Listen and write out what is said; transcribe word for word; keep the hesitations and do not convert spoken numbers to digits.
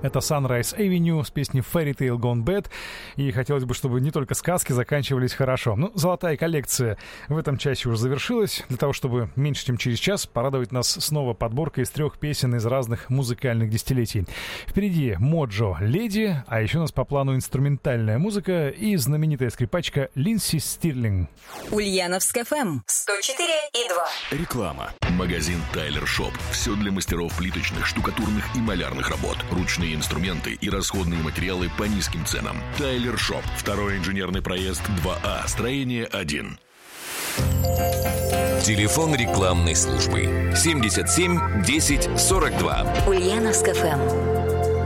Это Sunrise Avenue с песней Fairy Tale Gone Bad. И хотелось бы, чтобы не только сказки заканчивались хорошо. Ну, золотая коллекция в этом часе уже завершилась. Для того, чтобы меньше чем через час порадовать нас снова подборкой из трех песен из разных музыкальных десятилетий. Впереди Моджо Леди, а еще у нас по плану инструментальная музыка и знаменитая скрипачка Линдси Стирлинг. Ульяновск эф эм сто четыре и два. Реклама. Магазин Тайлер Шоп. Все для мастеров плиточных, штукатурных и малярных работ. Ручные инструменты и расходные материалы по низким ценам. Тайлер Шоп. Второй инженерный проезд два А. Строение один. Телефон рекламной службы семьдесят семь десять сорок два. Ульяновск эф эм.